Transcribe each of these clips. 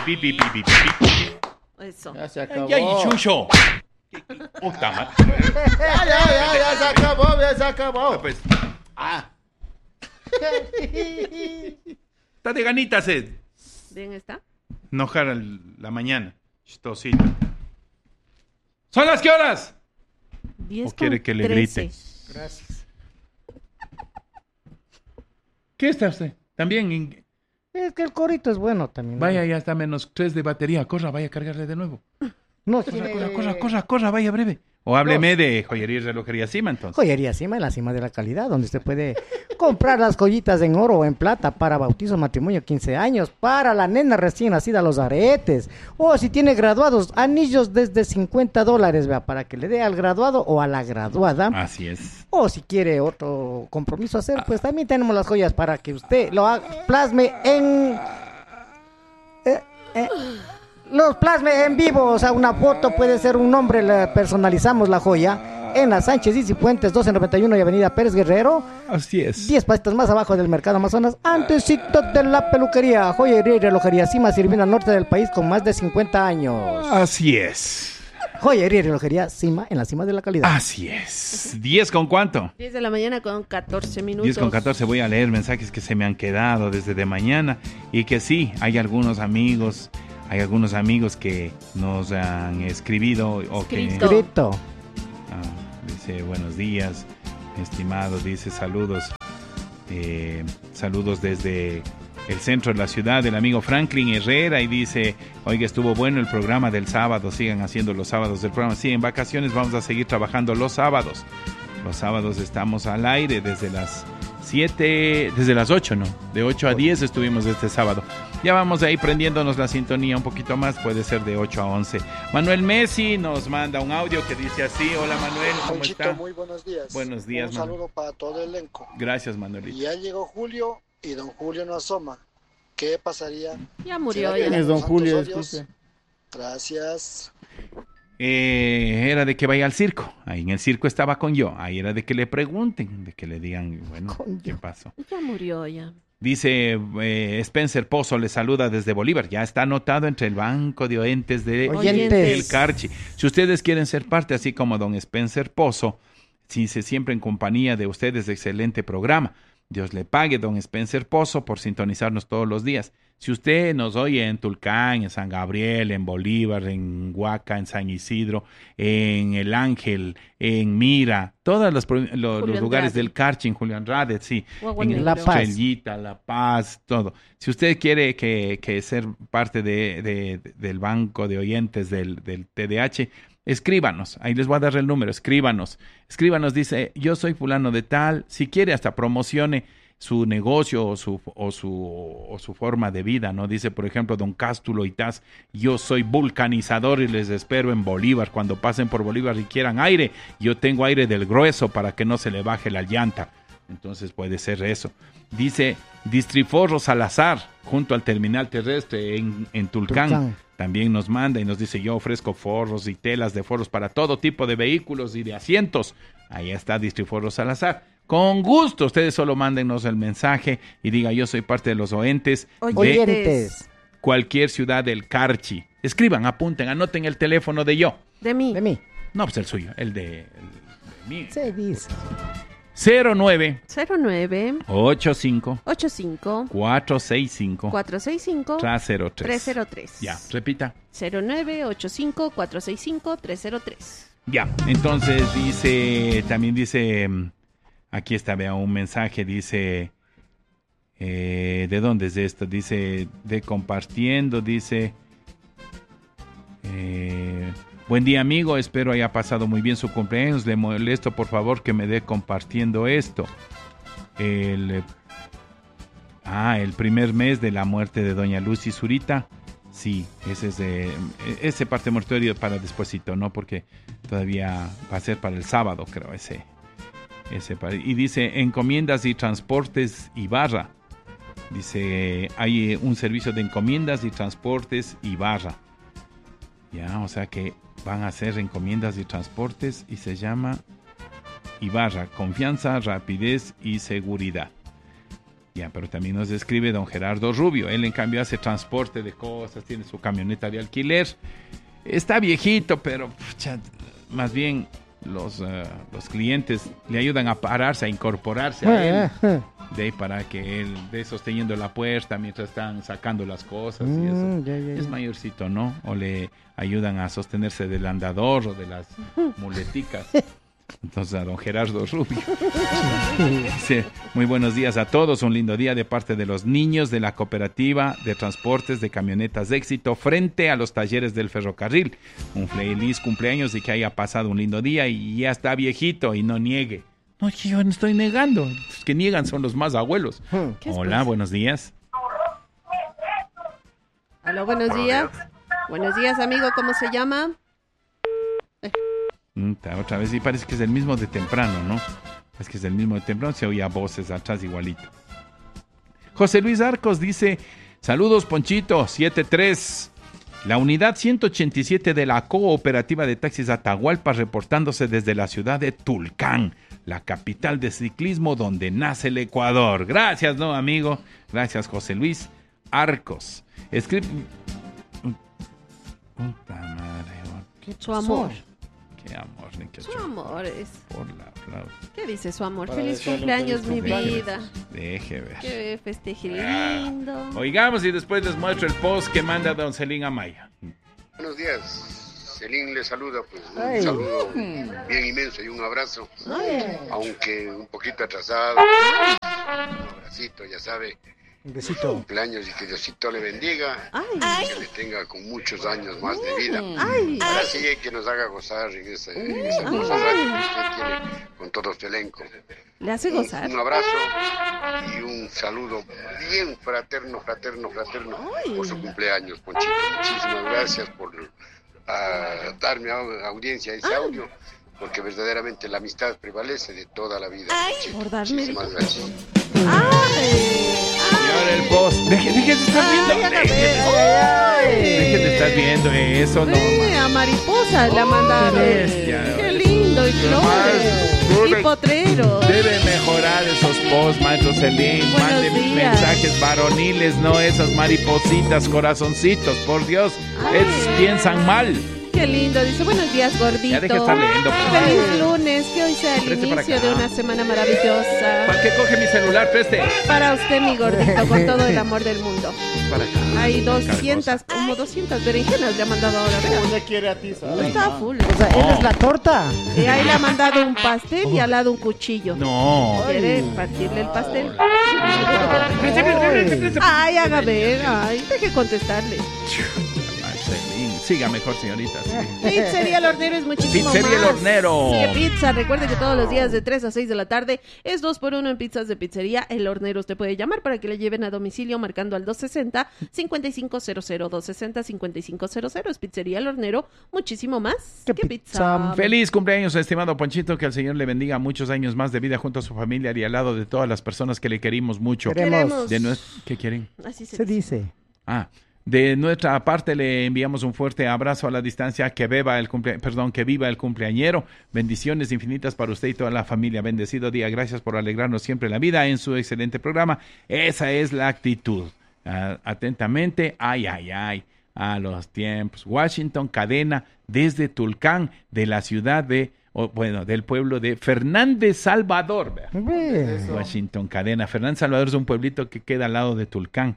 Eso. Ya se acabó. ¡Ay, Chucho! Puta madre. Ya se acabó. Pues, está de ganitas, ¿Bien está? enojar la mañana. Chistosito. ¿Son las qué horas? 10 ¿O quiere que le 13. grite? Gracias. ¿Qué está usted? También. Es que el corito es bueno también. Vaya, ya está -3 de batería. Corra, vaya a cargarle de nuevo. No, Corra, vaya breve. O hábleme de joyería y relojería Cima, entonces. Joyería Cima, en la cima de la calidad, donde usted puede comprar las joyitas en oro o en plata para bautizo, matrimonio, 15 años, para la nena recién nacida, los aretes, o si tiene graduados, anillos desde $50, vea, para que le dé al graduado o a la graduada. Así es. O si quiere otro compromiso hacer, pues también tenemos las joyas para que usted lo plasme en... Los plasme en vivo, o sea, una foto puede ser un nombre, le personalizamos la joya en la Sánchez y Cifuentes 1291 y Avenida Pérez Guerrero. Así es. 10 pasitos más abajo del Mercado Amazonas, antesito de la peluquería, joyería y relojería Cima, sirviendo al norte del país con más de 50 años. Así es. Joyería y relojería Cima, en la cima de la calidad. Así es. 10 con cuánto. 10 de la mañana con 14 minutos. 10 con 14 voy a leer mensajes que se me han quedado desde de mañana y que sí, hay algunos amigos que nos han escrito o que... Escrito. Dice, buenos días, estimados, dice, saludos. Saludos desde el centro de la ciudad, del amigo Franklin Herrera, y dice, oiga, estuvo bueno el programa del sábado, sigan haciendo los sábados del programa. Sí, en vacaciones vamos a seguir trabajando los sábados. Los sábados estamos al aire desde las 7, desde las 8, ¿no? De 8 a 10 estuvimos este sábado. Ya vamos ahí prendiéndonos la sintonía un poquito más, puede ser de 8 a 11. Manuel Messi nos manda un audio que dice así, hola Manuel, ¿cómo Conchito, está? muy buenos días. Buenos días, un saludo para todo el elenco. Gracias, Manuelito. Y ya llegó Julio y don Julio no asoma. ¿Qué pasaría? Ya murió. ¿Será que Ya. Es don Santos Julio, Odios? disculpe. Gracias. Era de que vaya al circo. Ahí en el circo estaba con yo. Ahí era de que le pregunten, de que le digan, bueno, ¿qué pasó? Ya murió ya. Dice Spencer Pozo, le saluda desde Bolívar. Ya está anotado entre el banco de oyentes de Oyentes. el Carchi. Si ustedes quieren ser parte, así como don Spencer Pozo, si se siempre en compañía de ustedes, de excelente programa. Dios le pague, don Spencer Pozo, por sintonizarnos todos los días. Si usted nos oye en Tulcán, en San Gabriel, en Bolívar, en Huaca, en San Isidro, en El Ángel, en Mira, todos los lugares Andrade. del Carchi, en Julián Rade, sí, Guagua en Negro. La Paz. Chelita, La Paz, todo. Si usted quiere que ser parte del banco de oyentes del TDH, escríbanos, ahí les voy a dar el número, escríbanos, dice, yo soy fulano de tal, si quiere hasta promocione su negocio o su forma de vida, ¿no? Dice, por ejemplo, don Cástulo Itaz, yo soy vulcanizador y les espero en Bolívar, cuando pasen por Bolívar y quieran aire, yo tengo aire del grueso para que no se le baje la llanta, entonces puede ser eso. Dice, Distriforro Salazar, junto al terminal terrestre en Tulcán. También nos manda y nos dice, yo ofrezco forros y telas de forros para todo tipo de vehículos y de asientos. Ahí está Distriforro Salazar. Con gusto, ustedes solo mándenos el mensaje y diga, yo soy parte de los oyentes de Oyentes. cualquier ciudad del Carchi. Escriban, apunten, anoten el teléfono de yo. De mí. De mí. No, pues el suyo, el de mí. Se dice. 09 09 85 85 465 465 303. 303. Ya, repita. 09 85 465 303. Ya, entonces también dice, aquí está, vea un mensaje, dice, ¿de dónde es esto? Dice, de compartiendo, dice, buen día amigo, espero haya pasado muy bien su cumpleaños, le molesto por favor que me dé compartiendo esto. El primer mes de la muerte de doña Lucy Zurita. Sí, ese parte mortuorio para despuesito, ¿no? Porque todavía va a ser para el sábado, creo, ese. Y dice, encomiendas y transportes Ibarra. Dice, hay un servicio de encomiendas y transportes Ibarra. Ya, o sea que van a hacer encomiendas y transportes y se llama Ibarra, confianza, rapidez y seguridad. Ya, pero también nos escribe don Gerardo Rubio. Él, en cambio, hace transporte de cosas, tiene su camioneta de alquiler. Está viejito, pero pucha, más bien los clientes le ayudan a pararse, a incorporarse a él. De ahí para que él esté sosteniendo la puerta mientras están sacando las cosas y eso. Ya. Es mayorcito, ¿no? O le ayudan a sostenerse del andador o de las muleticas. Entonces, a don Gerardo Rubio. Dice, muy buenos días a todos, un lindo día de parte de los niños de la cooperativa de transportes de camionetas de Éxito frente a los talleres del ferrocarril. Un feliz cumpleaños y que haya pasado un lindo día y ya está viejito y no niegue. No, es que yo no estoy negando. Los que niegan son los más abuelos. Hola, buenos días. Aló, buenos días. Buenos días, amigo, ¿cómo se llama? Otra vez, y parece que es el mismo de temprano, ¿no? Es que es el mismo de temprano, se oía voces atrás igualito. José Luis Arcos dice, saludos Ponchito, 7-3. La unidad 187 de la Cooperativa de Taxis Atahualpa reportándose desde la ciudad de Tulcán, la capital de ciclismo donde nace el Ecuador. Gracias, ¿no, amigo? Gracias, José Luis Arcos. Escribe... Puta madre. Su amor. Qué amor, ni qué Su amor es... Por la flauta. ¿Qué dice su amor? Para Feliz desearle un cumpleaños, feliz mi cumpleaños. vida. Deje ver. Que festeje lindo. Oigamos y después les muestro el post que manda don Celín Amaya. Buenos días, Celín le saluda, pues Ay. un saludo bien inmenso y un abrazo, aunque un poquito atrasado, un abracito, ya sabe, Un besito. cumpleaños y que Diosito le bendiga, Ay, que le tenga con muchos años más de vida. ay, Ahora sí que nos haga gozar en esa hermosa radio que usted tiene con todo su elenco. le hace gozar. Un abrazo y un saludo bien fraterno por su cumpleaños, Ponchito. Muchísimas gracias por darme audiencia a ese audio, porque verdaderamente la amistad prevalece de toda la vida, Ponchito. Por darme- Muchísimas gracias. Y ahora el post. Dejen de estar viendo. Dejen de estar viendo eso, no. A mariposa le ha mandado. bestia. Qué lindo, y flores, y potreros. Debe mejorar esos posts, maestro Celín. Buenos Manden días. mensajes varoniles, no esas maripositas, corazoncitos. Por Dios, Ay. piensan mal. Qué lindo, dice buenos días, gordito. Ya deja de estar leyendo, por favor. Feliz lunes, que hoy sea el Preste para inicio acá. de una semana maravillosa. ¿Para qué coge mi celular? Preste. Para usted, mi gordito, con todo el amor del mundo. Para acá. Hay Cargosa. 200, como 200 berenjenas le ha mandado ahora. Vea. ¿Cómo le quiere a ti, ¿sabes? Está full. O sea, él es la torta. Y ahí le ha mandado un pastel y al lado un cuchillo. No. ¿Quiere partirle el pastel? Ay, haga ver. Ay, deje contestarle. Marcelín. Siga mejor, señorita. sí. Pizzería El Hornero es muchísimo Pizzería El más Hornero. que pizza. Recuerde que todos los días de 3 a 6 de la tarde es 2x1 en pizzas de Pizzería El Hornero. Usted puede llamar para que le lleven a domicilio marcando al 260-5500, 260-5500. Es Pizzería El Hornero, muchísimo más ¿Qué que pizza? pizza. Feliz cumpleaños, estimado Ponchito, que el Señor le bendiga muchos años más de vida junto a su familia y al lado de todas las personas que le querimos mucho. Queremos. ¿Qué quieren? Así Se dice. De nuestra parte le enviamos un fuerte abrazo a la distancia, que viva el cumpleañero. Bendiciones infinitas para usted y toda la familia. Bendecido día. Gracias por alegrarnos siempre la vida en su excelente programa. Esa es la actitud. Atentamente, ay, a los tiempos. Washington Cadena desde Tulcán, de la ciudad del pueblo de Fernández Salvador. Vea. Ve. Washington Cadena. Fernández Salvador es un pueblito que queda al lado de Tulcán.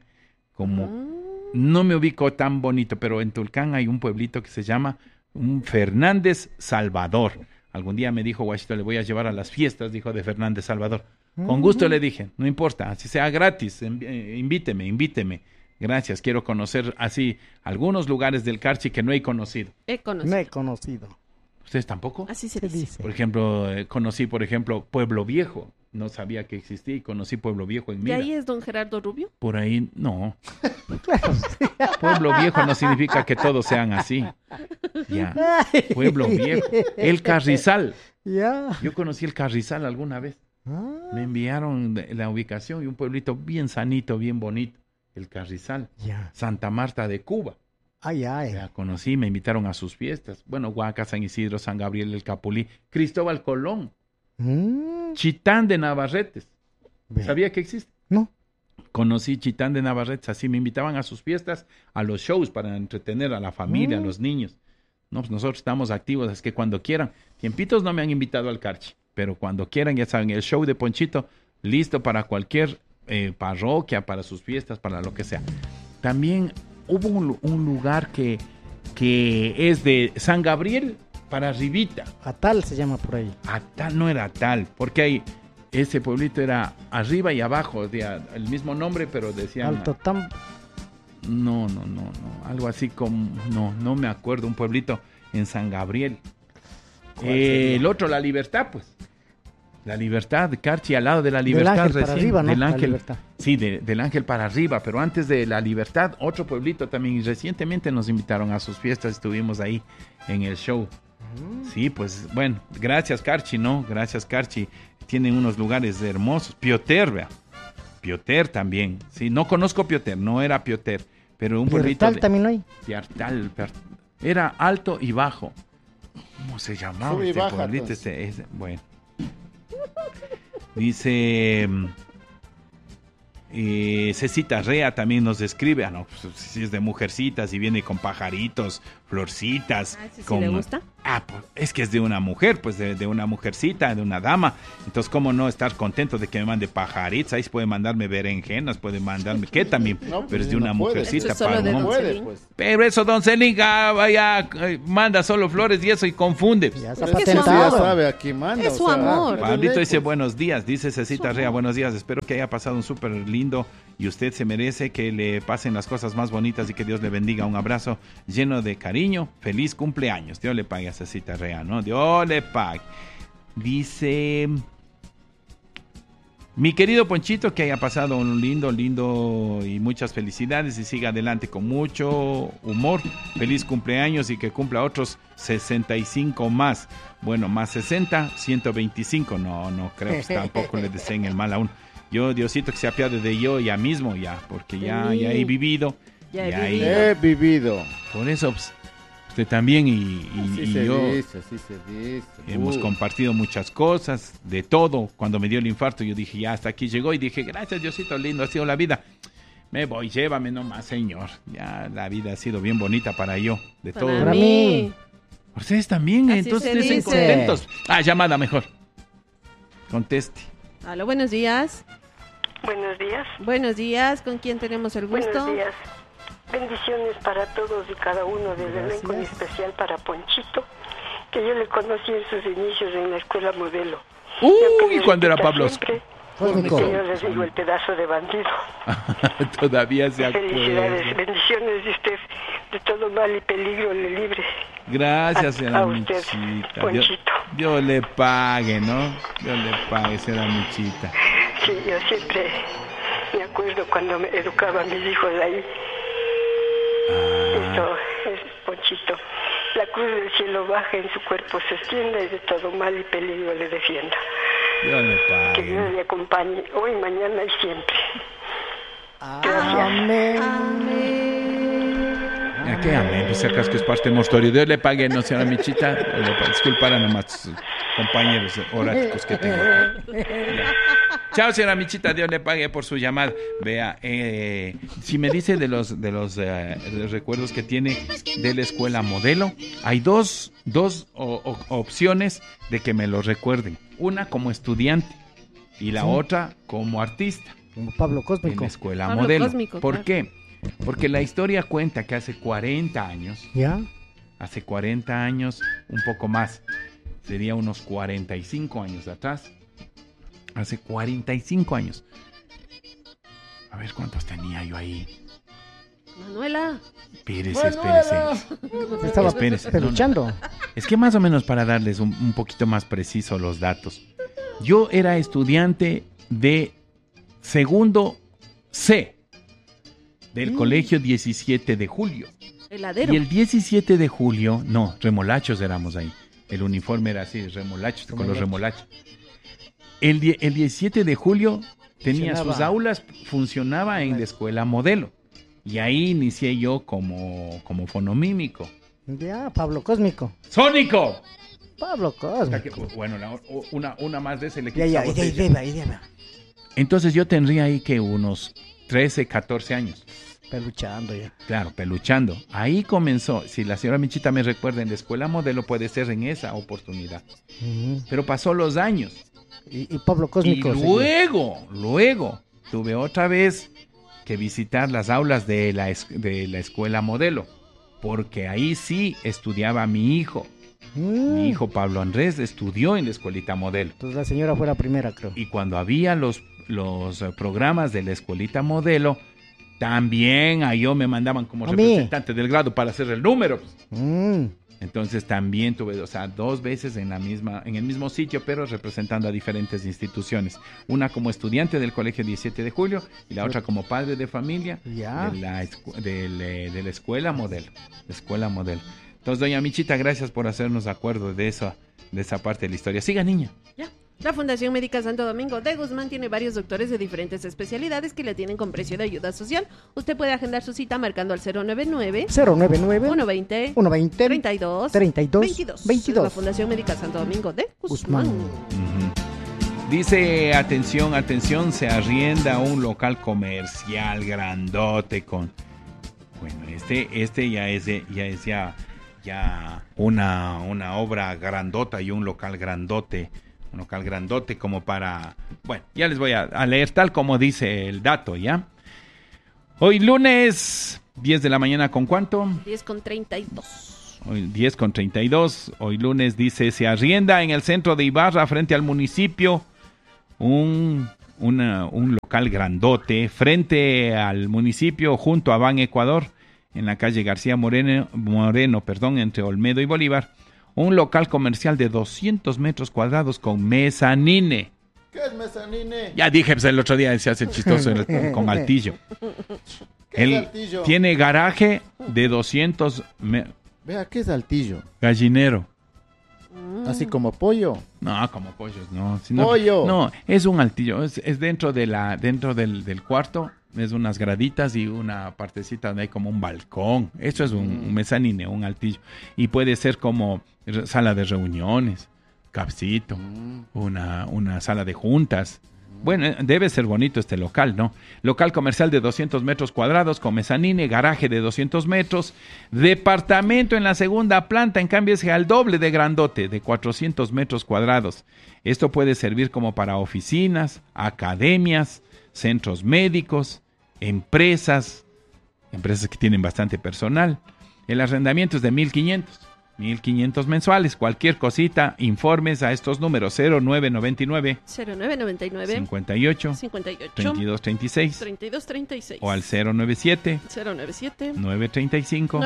No me ubico tan bonito, pero en Tulcán hay un pueblito que se llama Fernández Salvador. Algún día me dijo Washington, le voy a llevar a las fiestas, dijo, de Fernández Salvador. Con gusto le dije, no importa, así sea gratis, invíteme. Gracias, quiero conocer así algunos lugares del Carchi que no he conocido. He conocido. No he conocido. ¿Ustedes tampoco? Así se Se dice. dice. Por ejemplo, conocí, Pueblo Viejo. No sabía que existía y conocí Pueblo Viejo en ¿Y Mira. ahí es don Gerardo Rubio? Por ahí, no. Pueblo Viejo no significa que todos sean así. Ya. Pueblo Viejo. El Carrizal. Ya. Yo conocí el Carrizal alguna vez. Me enviaron la ubicación y un pueblito bien sanito, bien bonito. El Carrizal. Ya. Santa Marta de Cuba. Ay. La conocí, me invitaron a sus fiestas. Bueno, Huaca, San Isidro, San Gabriel, el Capulí. Cristóbal Colón. Chitán de Navarretes. Ve. ¿Sabía que existe? No. Conocí Chitán de Navarrete, así me invitaban a sus fiestas, a los shows para entretener a la familia, a los niños. No, pues nosotros estamos activos, es que cuando quieran. Tiempitos no me han invitado al Carchi, pero cuando quieran, ya saben, el show de Ponchito, listo para cualquier parroquia, para sus fiestas, para lo que sea. También hubo un lugar que es de San Gabriel para arribita. Atal se llama por ahí. Atal no era Atal, porque ahí ese pueblito era arriba y abajo, el mismo nombre, pero decían... Alto Tam. No, algo así como... No me acuerdo, un pueblito en San Gabriel. El otro, La Libertad, pues. La Libertad, Carchi, al lado de La Libertad. Del Ángel recién, para arriba, ¿no? Del La Ángel, Libertad. sí, del Ángel para arriba, pero antes de La Libertad, otro pueblito también. Y recientemente nos invitaron a sus fiestas, estuvimos ahí en el show. Sí, pues, bueno, gracias Carchi, ¿no? Gracias Carchi. Tienen unos lugares hermosos. Pioter, vea. Pioter también. Sí, no conozco Pioter, no era Pioter, pero un pueblito Piartal también no hay. Piartal, era alto y bajo. ¿Cómo se llamaba Sube y este baja, pueblito? pues. Bueno. Dice Cecita Rea también nos describe. No, pues, si es de mujercitas y viene con pajaritos, florcitas. ¿Sí con... le gusta? Pues, es que es de una mujer, pues de una mujercita, de una dama. Entonces, ¿cómo no estar contento de que me mande pajaritos? Ahí puede mandarme berenjenas, puede mandarme ¿qué también? No, pero es pues, de una no puede. mujercita. Esto es solo de un don hombre. Celín. Pues. Pero eso, don Celín, vaya, manda solo flores y eso y confunde. Ya Pero está Es que su eso ya patentado. sabe a quién manda. Es su amor. Pablito dice pues. buenos días, dice Cecita Rea, buenos días, espero que haya pasado un súper lindo y usted se merece que le pasen las cosas más bonitas y que Dios le bendiga. Un abrazo lleno de cariño, feliz cumpleaños. Dios le pague a Cecita Rea, ¿no? Dios le pague. Dice... Mi querido Ponchito, que haya pasado un lindo y muchas felicidades y siga adelante con mucho humor. Feliz cumpleaños y que cumpla otros 65 más. Bueno, más 60, 125. No creo que tampoco le deseen el mal a uno. Yo, Diosito, que se apiade de yo ya mismo, ya, porque ya he vivido. Ya he ya vivido. He vivido. Por eso, pues, usted también y Así se yo... dice, así se dice. Hemos compartido muchas cosas, de todo. Cuando me dio el infarto, yo dije, ya hasta aquí llegó. Y dije, gracias, Diosito lindo, ha sido la vida. Me voy, llévame nomás, Señor. Ya la vida ha sido bien bonita para yo, de todo. Para mí. Ustedes también, Así entonces se estén dice. contentos. Llamada mejor. Conteste. Aló, buenos días. Buenos días. Buenos días, ¿con quién tenemos el gusto? Buenos días. Bendiciones para todos y cada uno del Gracias. elenco, en especial para Ponchito, que yo le conocí en sus inicios en la escuela modelo. Uy, cuando era Pablo. Siempre, Cósmico. yo les digo el pedazo de bandido. Todavía se Felicidades, acuerda. bendiciones de usted, de todo mal y peligro le libre. Gracias, A señora usted, Michita. Ponchito. Dios le pague, ¿no? Dios le pague, señora Michita. Sí, yo siempre me acuerdo cuando me educaba a mis hijos ahí. Esto es Ponchito. La cruz del cielo baja, en su cuerpo se extienda y de todo mal y peligro le defienda. Dios le Que Dios pague. le acompañe hoy, mañana y siempre. Amén. ¿A qué amén? Pues si acaso que es parte mortorio. Dios le pague, no señora Michita. Dios le pague. Disculpara nomás, compañeros oráticos que tengo. Ya. Chao, señora Michita, Dios le pague por su llamada. Vea, si me dice de los recuerdos que tiene de la escuela modelo, hay dos opciones de que me lo recuerden. Una como estudiante y la otra como artista Como Pablo en Cósmico. la escuela Pablo modelo. Cósmico, ¿Por claro. qué? Porque la historia cuenta que hace 40 años, ¿Ya? hace 40 años, un poco más, sería unos 45 años atrás, hace 45 años. A ver cuántos tenía yo ahí. Manuela. Espérese. Estaba Espérese, peluchando. Es que más o menos para darles un poquito más preciso los datos. Yo era estudiante de segundo C del colegio 17 de julio. Heladero. Y el 17 de julio, no, remolachos éramos ahí. El uniforme era así, remolachos, con los remolachos. El 17 de julio tenía Funcionaba. sus aulas, funcionaba en la escuela modelo. Y ahí inicié yo como fonomímico. Ya, Pablo Cósmico. ¡Sónico! Pablo Cósmico. Bueno, una más de ese le Ya, quito ahí esa botella. debe. Entonces yo tendría ahí que unos 13, 14 años. Peluchando ya. Claro, peluchando. Ahí comenzó. Si la señora Michita me recuerda, en la escuela modelo puede ser en esa oportunidad. Pero pasó los años. Y Pablo Cósmico. Y luego, tuve otra vez que visitar las aulas de la escuela modelo. Porque ahí sí estudiaba mi hijo. Mi hijo Pablo Andrés estudió en la escuelita modelo. Entonces la señora fue la primera, creo. Y cuando había los programas de la escuelita modelo, también a yo me mandaban como representante del grado para hacer el número. Entonces también tuve, o sea, 2 veces en el mismo sitio, pero representando a diferentes instituciones. Una como estudiante del Colegio 17 de Julio y la otra como padre de familia de la escuela modelo. Escuela modelo. Entonces, doña Michita, gracias por hacernos acuerdo de esa parte de la historia. Siga, niña. Ya. La Fundación Médica Santo Domingo de Guzmán tiene varios doctores de diferentes especialidades que le tienen con precio de ayuda social. Usted puede agendar su cita marcando al 099 120 32 22. La Fundación Médica Santo Domingo de Guzmán. Dice, atención, se arrienda un local comercial grandote con... Bueno, este ya es una obra grandota y un local grandote como para... Bueno, ya les voy a leer tal como dice el dato, ¿ya? Hoy lunes, 10 de la mañana, ¿con cuánto? 10:32. Hoy 10:32. Hoy lunes dice, se arrienda en el centro de Ibarra, frente al municipio, un local grandote, frente al municipio, junto a Ban Ecuador, en la calle García Moreno, entre Olmedo y Bolívar. Un local comercial de 200 metros cuadrados con mezanine. ¿Qué es mezanine? Ya dije, pues el otro día se hace chistoso con altillo. ¿Qué es altillo? Tiene garaje de 200 Vea, ¿qué es altillo? Gallinero. Así como pollo. No, como pollos, no. Pollo. No, es un altillo. Es dentro del cuarto. Es unas graditas y una partecita donde hay como un balcón. Eso es un mezanine, un altillo. Y puede ser como sala de reuniones, capcito, una sala de juntas. Bueno, debe ser bonito este local, ¿no? Local comercial de 200 metros cuadrados con mezanine, garaje de 200 metros, departamento en la segunda planta, en cambio es al doble de grandote, de 400 metros cuadrados. Esto puede servir como para oficinas, academias, centros médicos, empresas que tienen bastante personal. El arrendamiento es de 1.500 mensuales. Cualquier cosita, informes a estos números: 0999 58 3236 o al 097 935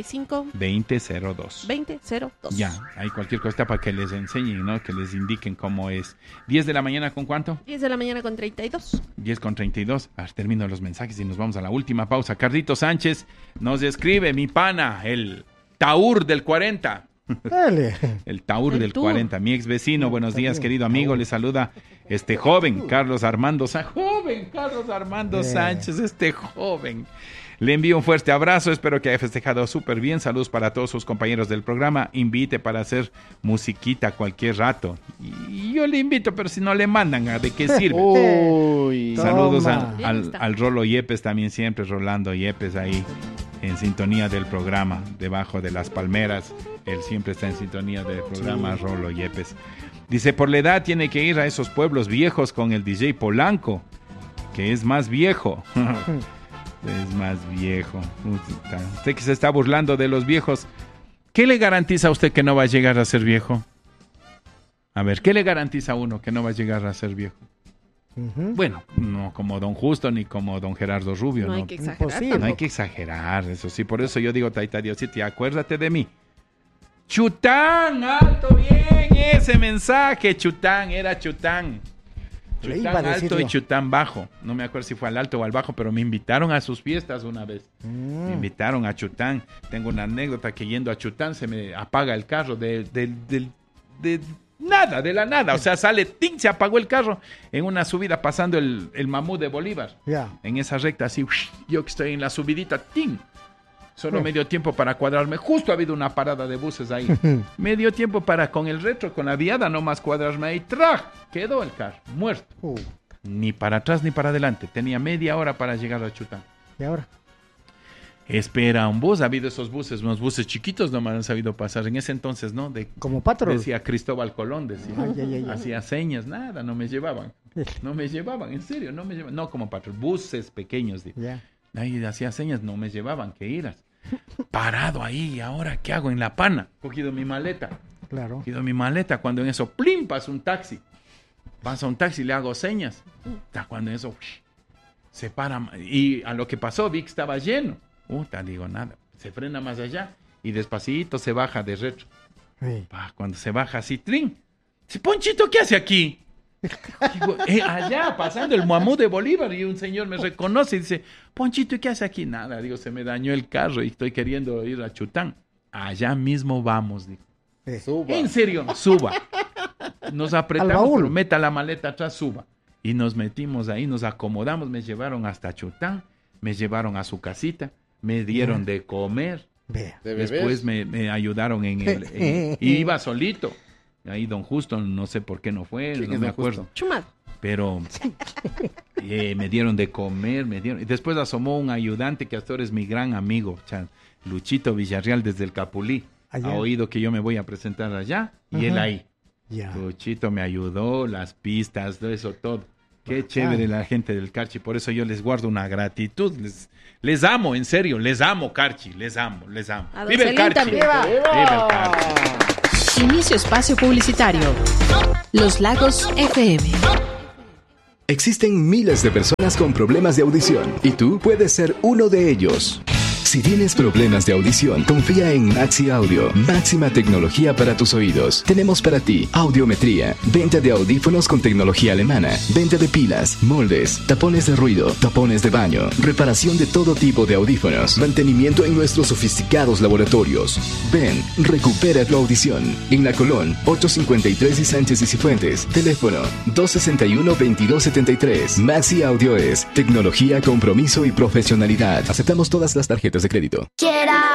2002. Ya, hay cualquier cosita para que les enseñen, ¿no? Que les indiquen cómo es. 10 de la mañana, ¿con cuánto? 10 de la mañana con 32. 10:32. Termino los mensajes y nos vamos a la última pausa. Carlito Sánchez nos escribe, mi pana, el Taur del 40. Dale. El Taur del 40. Mi ex vecino, buenos días, querido amigo. Le saluda este joven, Carlos Armando Sánchez. Este joven. Le envío un fuerte abrazo. Espero que haya festejado súper bien. Saludos para todos sus compañeros del programa. Invite para hacer musiquita cualquier rato. Y yo le invito, pero si no le mandan, ¿de qué sirve? Uy. Saludos al Rolo Yepes también, siempre Rolando Yepes ahí en sintonía del programa, debajo de las palmeras. Él siempre está en sintonía del programa, sí. Rolo Yepes. Dice, por la edad tiene que ir a esos pueblos viejos con el DJ Polanco, que es más viejo. Es más viejo. Usted que se está burlando de los viejos, ¿qué le garantiza a usted que no va a llegar a ser viejo? A ver, ¿qué le garantiza a uno que no va a llegar a ser viejo? Bueno, no como don Justo ni como don Gerardo Rubio. No hay que exagerar. No hay que exagerar, eso sí. Por eso yo digo, Taita Diosito, acuérdate de mí. Chután, alto, bien, ese mensaje, Chután, era Chután. Chután alto y Chután bajo. No me acuerdo si fue al alto o al bajo, pero me invitaron a sus fiestas una vez. Me invitaron a Chután. Tengo una anécdota que yendo a Chután se me apaga el carro de la nada. O sea, sale, ¡ting!, se apagó el carro en una subida pasando el mamut de Bolívar. En esa recta así, yo que estoy en la subidita, ¡ting! Solo me dio tiempo para cuadrarme. Justo ha habido una parada de buses ahí. Me dio tiempo para, con el retro, con la viada, nomás cuadrarme ahí. ¡Traj! Quedó el carro, muerto. Ni para atrás ni para adelante. Tenía media hora para llegar a Chután. ¿Y ahora? Espera un bus. Ha habido esos buses, unos buses chiquitos nomás han sabido pasar. En ese entonces, ¿no? Como Patrol. Decía Cristóbal Colón, decía. Ay. Hacía señas, nada, no me llevaban. No me llevaban, en serio, no me llevaban. No como Patrol, buses pequeños. Ya. Ahí hacía señas, no me llevaban, que iras. Parado ahí, ¿y ahora qué hago? En La Pana. Cogido mi maleta. Claro. Cogido mi maleta. Cuando en eso, ¡plim! Pasa un taxi. Pasa un taxi, le hago señas. Cuando en eso, se para. Y a lo que pasó, vi que estaba lleno. Digo, nada. Se frena más allá. Y despacito se baja de retro. Sí. Cuando se baja así, ¡trin! Dice, Ponchito, ¿qué hace aquí? Digo, allá, pasando el Muamú de Bolívar, y un señor me reconoce y dice, Ponchito, ¿y qué hace aquí? Nada, digo, se me dañó el carro y estoy queriendo ir a Chután. Allá mismo vamos, digo. Suba. En serio, suba. Nos Al apretamos, baúl. pero meta la maleta atrás, suba. Y nos metimos ahí, nos acomodamos, me llevaron hasta Chután, me llevaron a su casita, me dieron de comer. Vea. ¿De bebés? Después me ayudaron y iba solito. Ahí don Justo, no sé por qué no fue, ¿Quién no es me don acuerdo. Justo? Chumado. Pero me dieron de comer, y después asomó un ayudante que hasta ahora es mi gran amigo, Luchito Villarreal desde el Capulí. Allá. Ha oído que yo me voy a presentar allá y él ahí. Ya. Luchito me ayudó, las pistas, eso todo. Qué chévere la gente del Carchi, por eso yo les guardo una gratitud. Les amo, en serio, les amo, Carchi, les amo. A don ¡Vive el Celín Carchi! también. ¡Vive el Carchi! Inicio espacio publicitario. Los Lagos FM. Existen miles de personas con problemas de audición y tú puedes ser uno de ellos. Si tienes problemas de audición, confía en Maxi Audio, máxima tecnología para tus oídos. Tenemos para ti audiometría, venta de audífonos con tecnología alemana, venta de pilas, moldes, tapones de ruido, tapones de baño, reparación de todo tipo de audífonos, mantenimiento en nuestros sofisticados laboratorios. Ven, recupera tu audición. En La Colón, 853 y Sánchez y Cifuentes. Teléfono 261-2273. Maxi Audio es tecnología, compromiso y profesionalidad. Aceptamos todas las tarjetas de crédito.